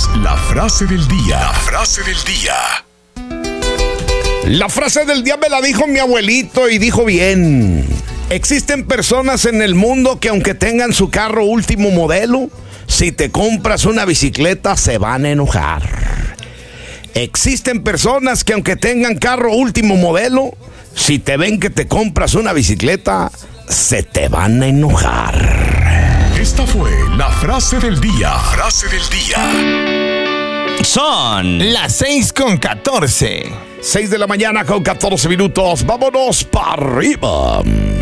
es la frase del día. La frase del día. La frase del día me la dijo mi abuelito y dijo bien. Existen personas en el mundo que aunque tengan su carro último modelo, si te compras una bicicleta se van a enojar. Existen personas que aunque tengan carro último modelo, si te ven que te compras una bicicleta, se te van a enojar. Esta fue la frase del día. Frase del día. Son las 6:14. 6 de la mañana con 14 minutos. Vámonos para arriba.